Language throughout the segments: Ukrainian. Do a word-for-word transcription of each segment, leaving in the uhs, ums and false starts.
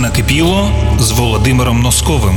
Накипіло з Володимиром Носковим.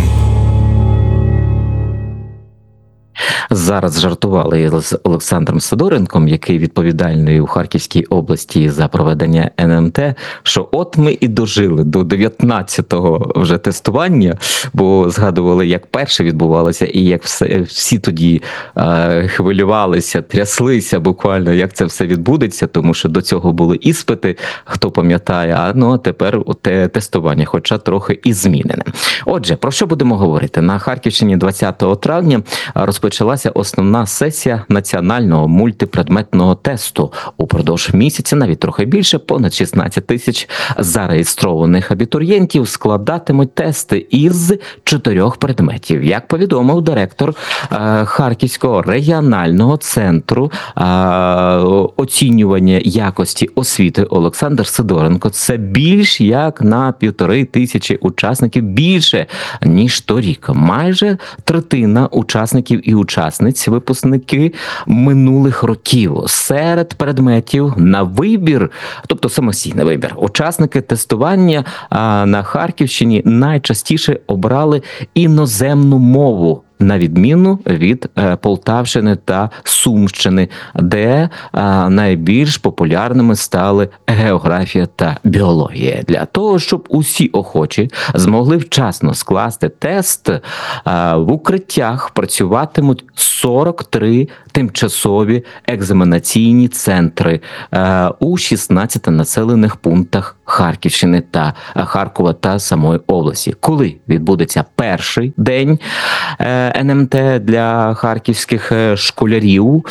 Зараз жартували з Олександром Сидоренком, який відповідальний у Харківській області за проведення ен ем те, що от ми і дожили до дев'ятнадцятого вже тестування, бо згадували, як перше відбувалося і як все, всі тоді е, хвилювалися, тряслися буквально, як це все відбудеться, тому що до цього були іспити, хто пам'ятає, а ну, тепер те тестування, хоча трохи і змінене. Отже, про що будемо говорити? На Харківщині двадцятого травня розпочалася основна сесія національного мультипредметного тесту. Упродовж місяця, навіть трохи більше, понад шістнадцять тисяч зареєстрованих абітурієнтів складатимуть тести із чотирьох предметів. Як повідомив директор е, Харківського регіонального центру е, оцінювання якості освіти Олександр Сидоренко, це більш як на півтори тисячі учасників більше, ніж торік. Майже третина учасників і учасниць, випускники минулих років. Серед предметів на вибір, тобто самостійний вибір, учасники тестування а, на Харківщині найчастіше обрали іноземну мову, на відміну від е, Полтавщини та Сумщини, де е, найбільш популярними стали географія та біологія. Для того, щоб усі охочі змогли вчасно скласти тест, е, в укриттях працюватимуть сорок три тимчасові екзаменаційні центри е, у шістнадцяти населених пунктах Харківщини та Харкова та самої області. Коли відбудеться перший день е, ен ем те для харківських школярів,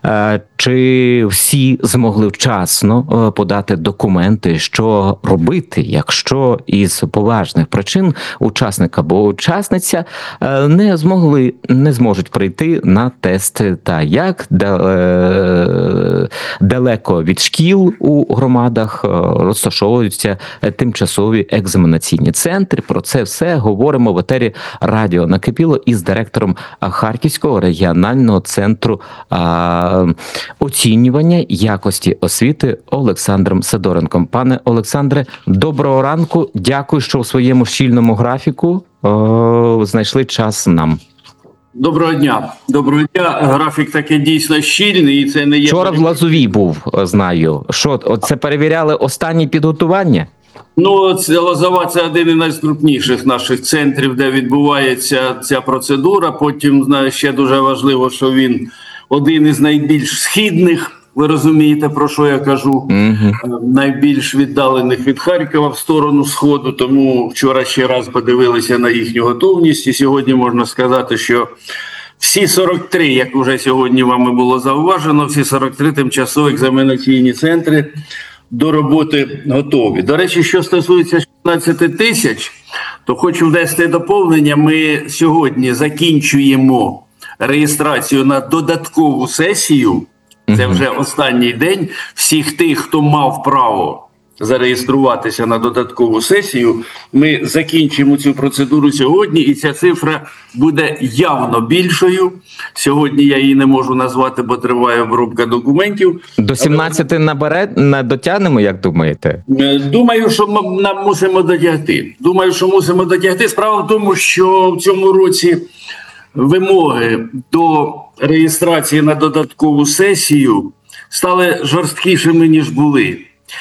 чи всі змогли вчасно подати документи, що робити, якщо із поважних причин учасник або учасниця не змогли, не зможуть прийти на тест, та як далеко від шкіл у громадах розташовуються тимчасові екзаменаційні центри. Про це все говоримо в етері радіо «Накипіло» із директором Харківського регіонального центру а, оцінювання якості освіти Олександром Сидоренком. Пане Олександре, доброго ранку. Дякую, що у своєму щільному графіку о, знайшли час нам. Доброго дня. Доброго дня. Графік таки дійсно щільний, і це не є... Вчора в Лозовій був, знаю. Що, це перевіряли останні підготування? Ну, це Лозова – це один із найкрупніших наших центрів, де відбувається ця процедура. Потім, знаю, ще дуже важливо, що він один із найбільш східних, ви розумієте, про що я кажу, угу. найбільш віддалених від Харкова в сторону Сходу. Тому вчора ще раз подивилися на їхню готовність. І сьогодні можна сказати, що всі сорок три, як вже сьогодні вами було зауважено, всі сорок три тимчасові екзаменаційні центри до роботи готові. До речі, що стосується шістнадцяти тисяч, то хочу внести доповнення. Ми сьогодні закінчуємо реєстрацію на додаткову сесію. Це вже останній день. Всіх тих, хто мав право зареєструватися на додаткову сесію, ми закінчимо цю процедуру сьогодні, і ця цифра буде явно більшою. Сьогодні я її не можу назвати, бо триває обробка документів. До сімнадцяти набере, не дотягнемо, як думаєте? Думаю, що ми нам мусимо дотягти. Думаю, що мусимо дотягти. Справа в тому, що в цьому році вимоги до реєстрації на додаткову сесію стали жорсткішими, ніж були.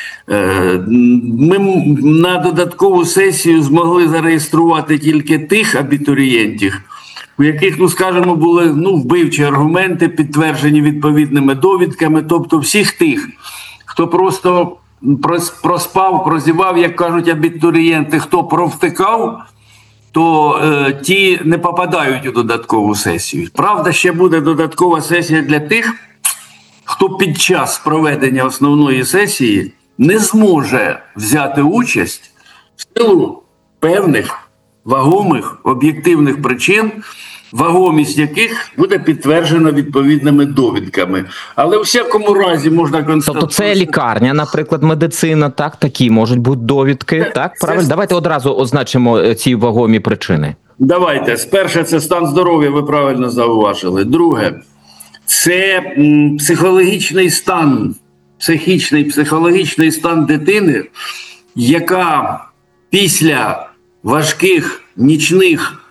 Ми на додаткову сесію змогли зареєструвати тільки тих абітурієнтів, у яких, ну скажімо, були ну, вбивчі аргументи, підтверджені відповідними довідками, тобто всіх тих, хто просто проспав, прозівав, як кажуть абітурієнти, хто провтикав, то е, ті не попадають у додаткову сесію. Правда, ще буде додаткова сесія для тих, хто під час проведення основної сесії не зможе взяти участь в силу певних вагомих об'єктивних причин, вагомість яких буде підтверджена відповідними довідками. Але у всякому разі можна констатувати... Тобто це лікарня, наприклад, медицина, так, такі можуть бути довідки, це, так? Правильно? Це... Давайте одразу означимо ці вагомі причини. Давайте. Перше, це стан здоров'я, ви правильно зауважили. Друге, це м, психологічний стан, психічний, психологічний стан дитини, яка після важких нічних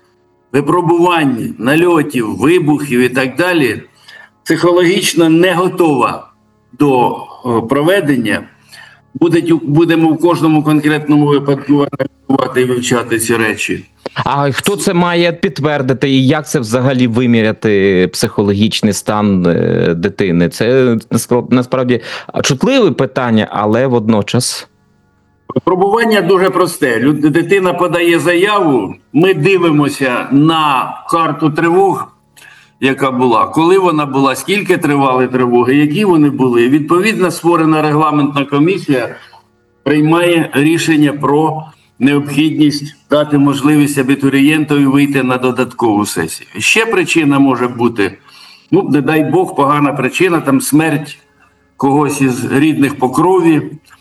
випробувань, нальотів, вибухів і так далі, психологічно не готова до проведення. Будемо в кожному конкретному випадку аналізувати і вивчати ці речі. А хто це має підтвердити і як це взагалі виміряти психологічний стан дитини? Це насправді чутливе питання, але водночас. Випробування дуже просте. Дитина подає заяву, ми дивимося на карту тривог, яка була, коли вона була, скільки тривали тривоги, які вони були. Відповідно, створена регламентна комісія приймає рішення про необхідність дати можливість абітурієнтові вийти на додаткову сесію. Ще причина може бути, ну, не дай Бог, погана причина, там смерть когось із рідних по крові.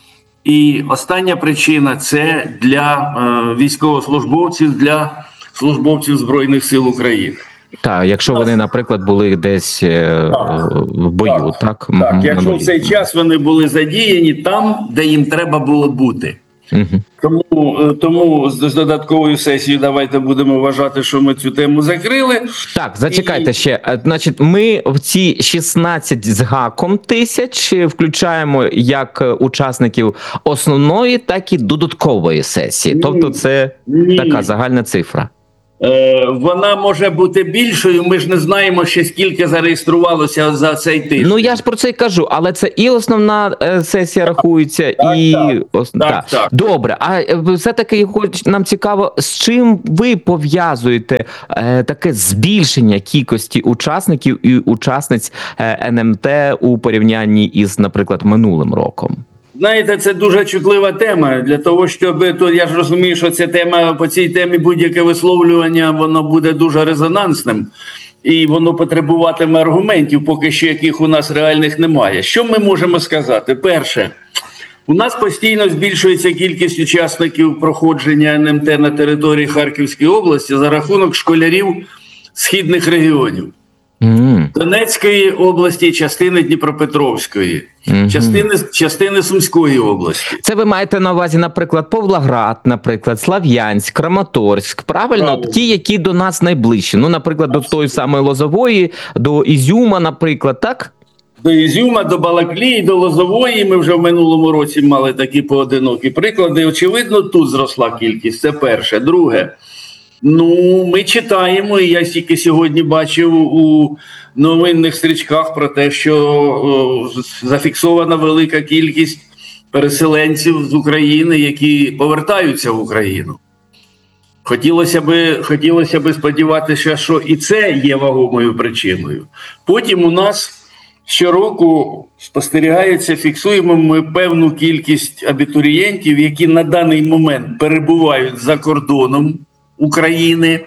І остання причина – це для е, військовослужбовців, для службовців Збройних сил України. Так, якщо вони, наприклад, були десь е, в бою, так? Так, так. Якщо в цей час вони були задіяні там, де їм треба було бути. Угу. Тому, тому з додатковою сесією давайте будемо вважати, що ми цю тему закрили. Так, зачекайте І... ще. Значить, ми в ці шістнадцять з гаком тисяч включаємо як учасників основної, так і додаткової сесії. Ні. Тобто це Ні. така загальна цифра. Вона може бути більшою, ми ж не знаємо ще скільки зареєструвалося за цей тиждень. Ну я ж про це й кажу, але це і основна сесія рахується, так, і... Так, Ос... так, так. так. Добре, а все-таки нам цікаво, з чим ви пов'язуєте е, таке збільшення кількості учасників і учасниць е, ен ем те у порівнянні із, наприклад, минулим роком? Знаєте, це дуже чутлива тема. Для того, щоб, то я ж розумію, що ця тема, по цій темі будь-яке висловлювання, воно буде дуже резонансним. І воно потребуватиме аргументів, поки що яких у нас реальних немає. Що ми можемо сказати? Перше, у нас постійно збільшується кількість учасників проходження ен ем те на території Харківської області за рахунок школярів східних регіонів. Mm. Донецької області, частини Дніпропетровської, mm-hmm. частини, частини Сумської області. Це ви маєте на увазі, наприклад, Павлоград, наприклад, Слов'янськ, Краматорськ, правильно? правильно? Ті, які до нас найближчі. Ну, наприклад, до тої самої Лозової, до Ізюма, наприклад, так? До Ізюма, до Балаклії, до Лозової. Ми вже в минулому році мали такі поодинокі приклади. Очевидно, тут зросла кількість. Це перше. Друге. Ну, ми читаємо, і я тільки сьогодні бачив у новинних стрічках про те, що о, зафіксована велика кількість переселенців з України, які повертаються в Україну. Хотілося би, хотілося би сподіватися, що і це є вагомою причиною. Потім у нас щороку спостерігається, фіксуємо ми певну кількість абітурієнтів, які на даний момент перебувають за кордоном України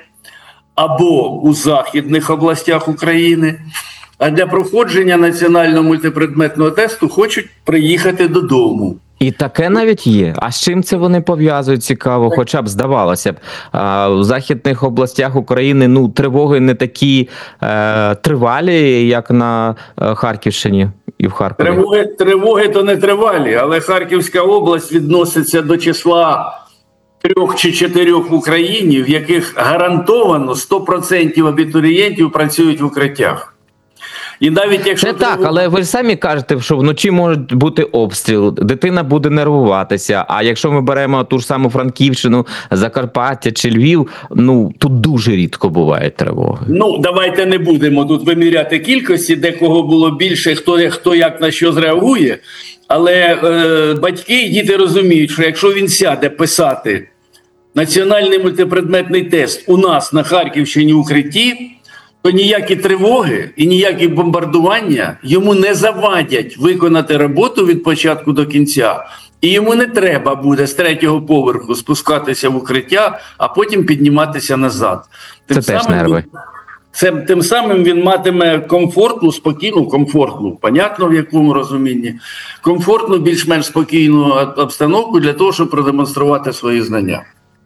або у західних областях України, а для проходження національного мультипредметного тесту хочуть приїхати додому. І таке навіть є. А з чим це вони пов'язують, цікаво? Хоча б здавалося б, а, в західних областях України ну тривоги не такі е, тривалі, як на е, Харківщині і в Харкові. Тривоги, тривоги то не тривалі, але Харківська область відноситься до числа трьох чи чотирьох в Україні, в яких гарантовано сто відсотків абітурієнтів працюють в укриттях. І навіть якщо це так, але ви ж самі кажете, що вночі може бути обстріл, дитина буде нервуватися, а якщо ми беремо ту ж саму Франківщину, Закарпаття чи Львів, ну, тут дуже рідко бувають тривоги. Ну, давайте не будемо тут виміряти кількості, де кого було більше, хто, хто як на що зреагує, але е, батьки і діти розуміють, що якщо він сяде писати національний мультипредметний тест у нас на Харківщині в укритті, то ніякі тривоги і ніякі бомбардування йому не завадять виконати роботу від початку до кінця. І йому не треба буде з третього поверху спускатися в укриття, а потім підніматися назад. Тим Це теж нерви. Він, це, тим самим він матиме комфортну, спокійну, комфортну, понятно в якому розумінні, комфортну, більш-менш спокійну обстановку для того, щоб продемонструвати свої знання.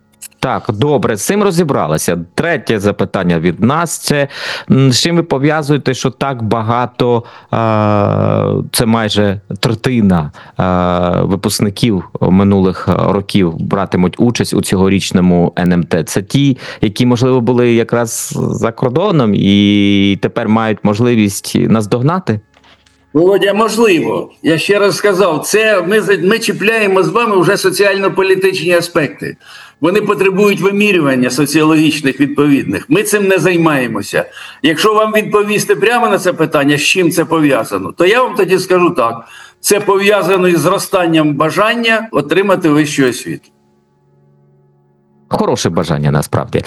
Так, добре, з цим розібралися. Третє запитання від нас – це м, з чим ви пов'язуєте, що так багато, е, це майже третина е, випускників минулих років братимуть участь у цьогорічному ен ем те? Це ті, які, можливо, були якраз за кордоном і тепер мають можливість наздогнати? Володя, можливо. Я ще раз сказав, це ми, ми чіпляємо з вами вже соціально-політичні аспекти. Вони потребують вимірювання соціологічних відповідних. Ми цим не займаємося. Якщо вам відповісти прямо на це питання, з чим це пов'язано, то я вам тоді скажу так. Це пов'язано із зростанням бажання отримати вищу освіту. Хороше бажання, насправді.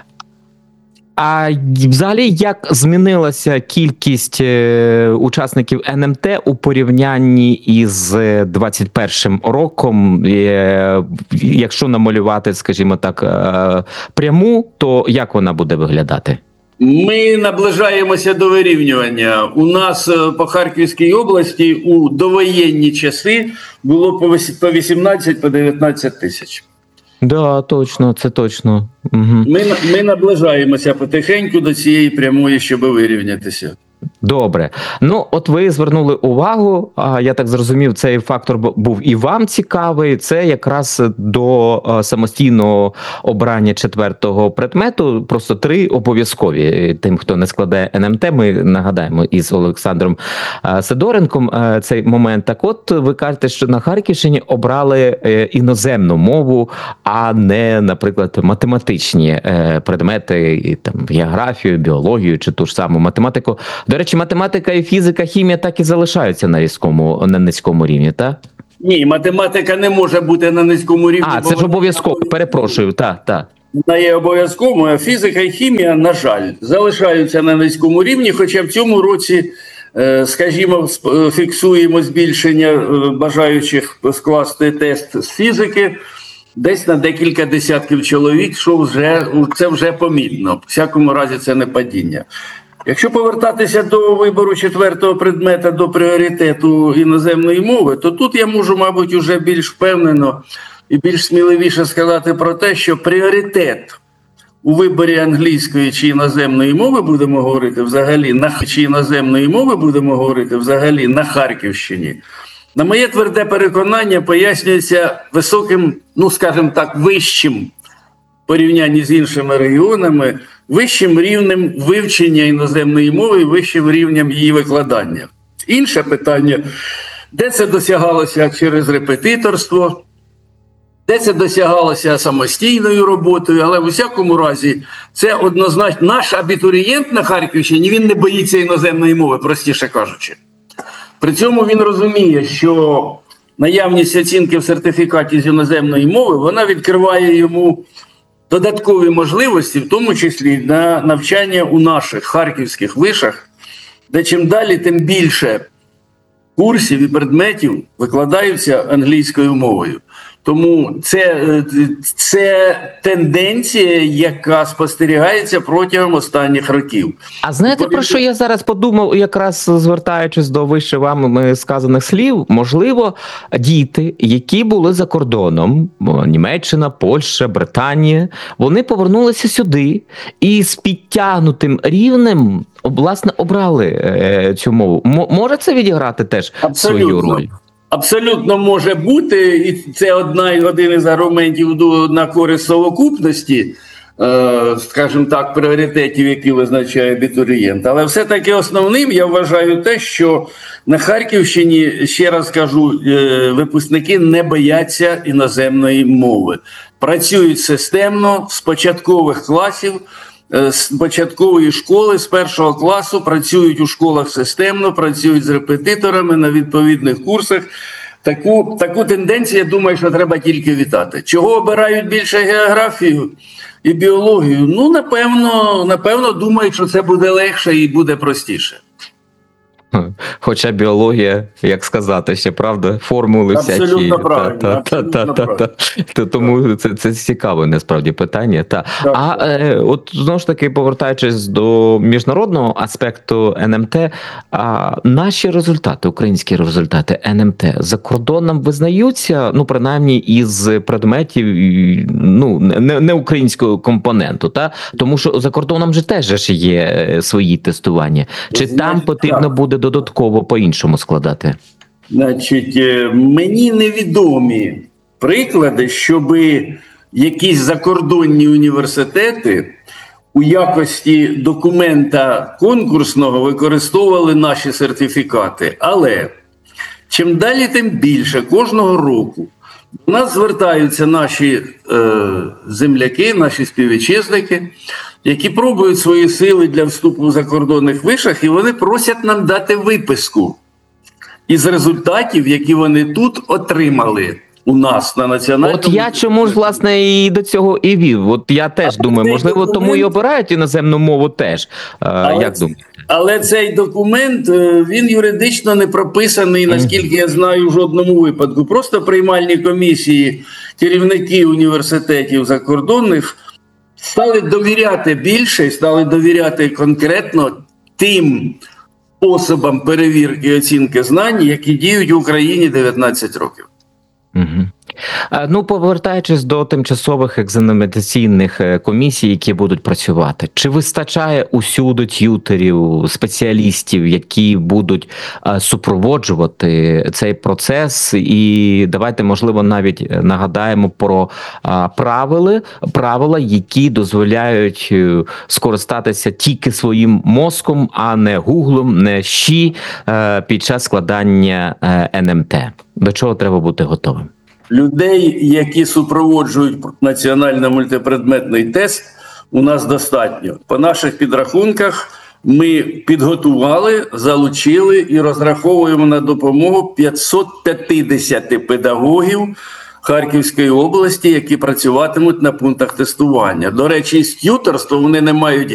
А взагалі, як змінилася кількість е, учасників ен ем те у порівнянні із двадцять першим роком? Е, якщо намалювати, скажімо так, е, пряму, то як вона буде виглядати? Ми наближаємося до вирівнювання. У нас по Харківській області у довоєнні часи було по вісімнадцять, по дев'ятнадцять тисяч. Да, точно, це точно. Угу. Ми, ми наближаємося потихеньку до цієї прямої, щоб вирівнятися. Добре. Ну, от ви звернули увагу, а я так зрозумів, цей фактор був і вам цікавий, це якраз до а, самостійного обрання четвертого предмету, просто три обов'язкові. Тим, хто не складає ен ем те, ми нагадаємо із Олександром а, Сидоренком а, цей момент. Так от, ви кажете, що на Харківщині обрали е, іноземну мову, а не, наприклад, математичні е, предмети, і, там, географію, біологію чи ту ж саму математику. До речі, математика і фізика, хімія так і залишаються на низькому, на низькому рівні, так? Ні, математика не може бути на низькому рівні. А, це ж обов'язково, перепрошую, так, так. Вона є обов'язковою, а фізика і хімія, на жаль, залишаються на низькому рівні, хоча в цьому році, скажімо, фіксуємо збільшення бажаючих скласти тест з фізики десь на декілька десятків чоловік, що вже, це вже помітно. В всякому разі, це не падіння. Якщо повертатися до вибору четвертого предмета, до пріоритету іноземної мови, то тут я можу, мабуть, уже більш впевнено і більш сміливіше сказати про те, що пріоритет у виборі англійської чи іноземної мови, будемо говорити взагалі, на, чи іноземної мови, будемо говорити взагалі на Харківщині, на моє тверде переконання, пояснюється високим, ну, скажімо так, вищим, в порівнянні з іншими регіонами, вищим рівнем вивчення іноземної мови і вищим рівнем її викладання. Інше питання, де це досягалося через репетиторство, де це досягалося самостійною роботою, але в усякому разі це однозначно наш абітурієнт на Харківщині, він не боїться іноземної мови, простіше кажучи. При цьому він розуміє, що наявність оцінки в сертифікаті з іноземної мови, вона відкриває йому додаткові можливості, в тому числі на навчання у наших харківських вишах, де чим далі, тим більше курсів і предметів викладаються англійською мовою. Тому це, це тенденція, яка спостерігається протягом останніх років. А знаєте, про що я зараз подумав, якраз звертаючись до вище вами сказаних слів? Можливо, діти, які були за кордоном, Німеччина, Польща, Британія, вони повернулися сюди і з підтягнутим рівнем, власне, обрали е, цю мову. М- може це відіграти теж Абсолютно. свою роль? Абсолютно може бути, і це одна, один із аргументів на користь совокупності, е, скажімо так, пріоритетів, які визначає абітурієнт. Але все-таки основним я вважаю те, що на Харківщині, ще раз кажу, е, випускники не бояться іноземної мови. Працюють системно з початкових класів, з початкової школи, з першого класу, працюють у школах системно, працюють з репетиторами на відповідних курсах. Таку, таку тенденцію, я думаю, що треба тільки вітати. Чого обирають більше географію і біологію? Ну, напевно, напевно, думають, що це буде легше і буде простіше. Хоча біологія, як сказати, ще правда, формули всякі. Абсолютно правильно, Та, та, та, абсолютно та, та, та. Тому це, це цікаве насправді питання. Та. Так, А так. е, от знову ж таки, повертаючись до міжнародного аспекту ен ем те, а наші результати, українські результати ен ем те за кордоном визнаються, ну принаймні із предметів, і, ну не, не українського компоненту, та тому що за кордоном же теж ж є свої тестування. Чи Значить, там потрібно так. буде додатково по-іншому складати? Значить, е, мені невідомі приклади, щоб якісь закордонні університети у якості документа конкурсного використовували наші сертифікати. Але чим далі, тим більше кожного року до нас звертаються наші е, земляки, наші співвітчизники, які пробують свої сили для вступу в закордонних вишах, і вони просять нам дати виписку із результатів, які вони тут отримали у нас на національному. От я чому ж власне і до цього і вів. От я теж А думаю, цей можливо, документ- тому і обирають іноземну мову теж. А, Але як ц- думаєте? Але цей документ, е, він юридично не прописаний, наскільки я знаю, в жодному випадку. Просто приймальні комісії, керівники університетів закордонних стали довіряти більше, стали довіряти конкретно тим способам перевірки і оцінки знань, які діють в Україні дев'ятнадцять років. Угу. Ну, повертаючись до тимчасових екзаменаційних е, комісій, які будуть працювати, чи вистачає усюди т'ютерів, спеціалістів, які будуть е, супроводжувати цей процес? І давайте, можливо, навіть нагадаємо про е, правила, правила, які дозволяють е, скористатися тільки своїм мозком, а не гуглом, не щі е, під час складання е, ен ем те. До чого треба бути готовим? Людей, які супроводжують національно-мультипредметний тест, у нас достатньо. По наших підрахунках ми підготували, залучили і розраховуємо на допомогу п'ятсот п'ятдесят педагогів Харківської області, які працюватимуть на пунктах тестування. До речі, з т'юторства вони не мають